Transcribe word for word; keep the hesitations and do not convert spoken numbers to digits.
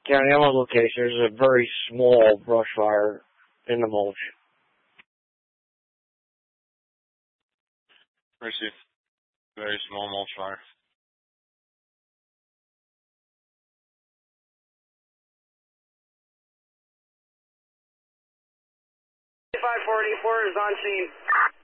County, I'm on location. There's a very small brush fire in the mulch. Receive. Very small mulch fire. five forty-four is on scene.